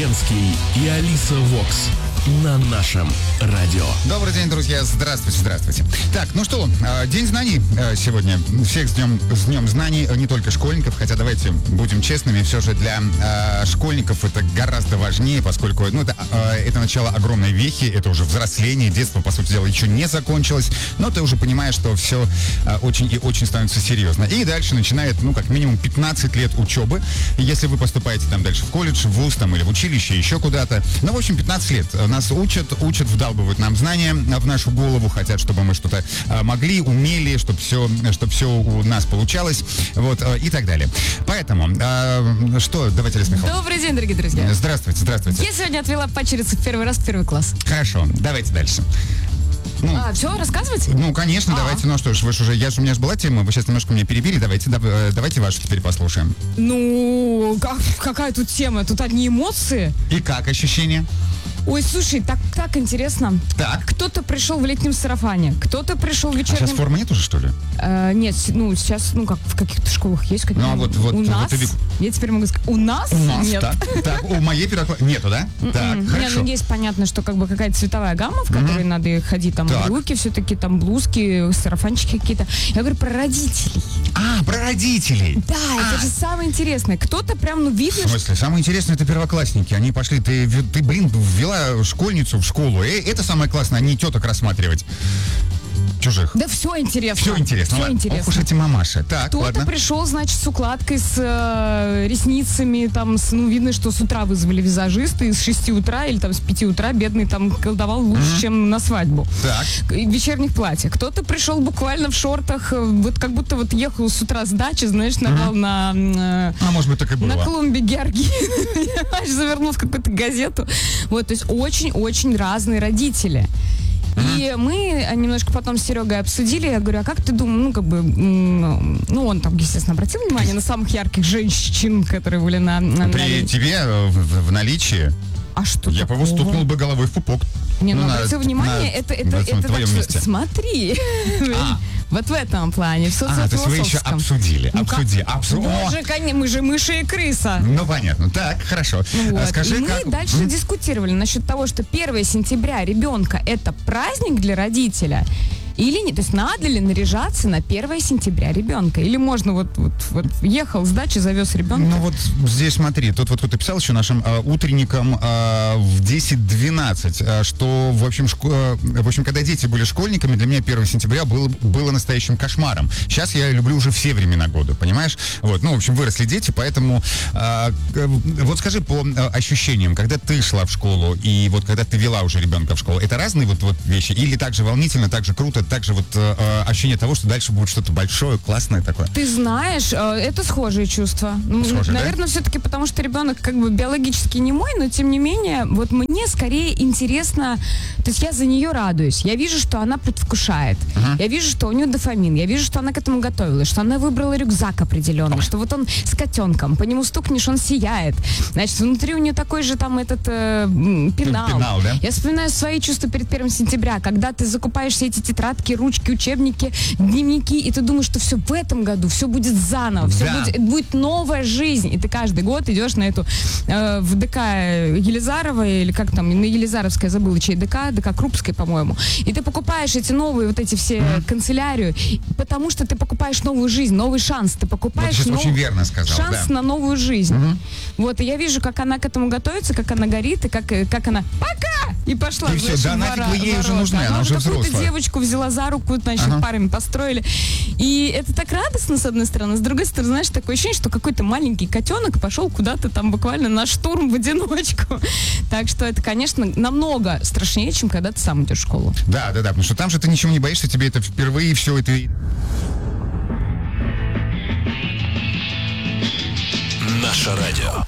Ленский и Алиса Вокс на нашем радио. Добрый день, друзья. Здравствуйте, здравствуйте. Так, ну что, День знаний сегодня. Всех с днем знаний, не только школьников, хотя давайте будем честными, все же для школьников это гораздо важнее, поскольку это начало огромной вехи, это уже взросление, детство, по сути дела, еще не закончилось, но ты уже понимаешь, что все очень и очень становится серьезно. И дальше начинает, как минимум 15 лет учебы, если вы поступаете там дальше в колледж, в вуз там или в училище, еще куда-то. Ну, в общем, 15 лет. Нас учат, вдалбывают нам знания в нашу голову, хотят, чтобы мы что-то могли, умели, чтобы все у нас получалось, и так далее. Поэтому, давайте, Алиса Михайловна. Добрый день, дорогие друзья. Здравствуйте. Я сегодня отвела падчерицу в первый раз в первый класс. Хорошо, давайте дальше. Все, рассказывать? Конечно, давайте, у меня же была тема, вы сейчас немножко меня перебили, давайте вашу теперь послушаем. Какая тут тема? Тут одни эмоции. И как ощущения? Ой, слушай, так интересно. Так. Кто-то пришел в летнем сарафане, кто-то пришел в вечернем... А сейчас формы нет уже, что ли? Нет, сейчас, как в каких-то школах есть. У нас? Я теперь могу сказать, у нас нет. Так, у моей первоклассницы нету, да? Так, хорошо. Есть понятно, что какая-то цветовая гамма, в которой надо ходить, там брюки все-таки, там блузки, сарафанчики какие-то. Я говорю про родителей. Про родителей. Да, это же самое интересное. Кто-то прям, видно... В смысле? Самое интересное, это первоклассники. Они пошли, ты ввела школьницу в школу. Это самое классное, а не теток рассматривать. Чужих. Да все интересно. Все интересно. Ох уж эти мамаши. Так, кто-то ладно. пришел, значит, с укладкой, с ресницами, там, видно, что с утра вызвали визажиста, и с 6 утра или там с 5 утра бедный там колдовал лучше, чем на свадьбу. Так. В вечерних платьях. Кто-то пришел буквально в шортах, как будто ехал с утра с дачи, знаешь, нарвал на... может быть, так и было. На клумбе георгины, завернул в какую-то газету. То есть очень-очень разные родители. И мы немножко потом с Серегой обсудили. Я говорю, а как ты думаешь, он там, естественно, обратил внимание на самых ярких женщин, которые были на При тебе в наличии? А что я бы его стукнул бы головой в пупок. Обратил внимание, это твоем месте. Смотри. Вот в этом плане, в социофилософском. То есть вы еще обсудили. Мы же мыши и крыса. Понятно. Так, хорошо. Скажи, мы дальше дискутировали насчет того, что 1 сентября ребенка это праздник для родителя. Или нет, то есть надо ли наряжаться на 1 сентября ребенка? Или можно ехал с дачи, завез ребенка? Здесь смотри, тут кто-то писал еще нашим утренникам в 10-12, что, в общем, когда дети были школьниками, для меня 1 сентября было настоящим кошмаром. Сейчас я люблю уже все времена года, понимаешь? В общем, выросли дети, поэтому скажи по ощущениям, когда ты шла в школу и когда ты вела уже ребенка в школу, это разные вещи? Или так же волнительно, так же круто, также ощущение того, что дальше будет что-то большое, классное такое? Ты знаешь, это схожие чувства. Схожие, наверное, все-таки потому, что ребенок биологически не мой, но тем не менее, мне скорее интересно, то есть я за нее радуюсь. Я вижу, что она предвкушает. Я вижу, что у нее дофамин. Я вижу, что она к этому готовилась, что она выбрала рюкзак определенный, что он с котенком, по нему стукнешь, он сияет. Значит, внутри у нее такой же там пенал. Да? Я вспоминаю свои чувства перед 1 сентября, когда ты закупаешь все эти тетрадки, ручки, учебники, дневники, и ты думаешь, что все в этом году, все будет заново, будет новая жизнь. И ты каждый год идешь на эту в ДК Елизарова, или как там, на Елизаровской, забыла, чей ДК Крупской, по-моему. И ты покупаешь эти новые эти все канцелярию, потому что ты покупаешь новую жизнь, новый шанс. Ты покупаешь очень верно сказал, шанс на новую жизнь. И я вижу, как она к этому готовится, как она горит, и как она «Пока!» и пошла. И все, нафиг ей уже нужна, она уже взрослая. Какую-то девочку взяла за руку, парами построили. И это так радостно, с одной стороны. С другой стороны, знаешь, такое ощущение, что какой-то маленький котенок пошел куда-то там буквально на штурм в одиночку. Так что это, конечно, намного страшнее, чем когда ты сам идешь в школу. Да, потому что там же ты ничего не боишься, тебе это впервые все это... Наше радио.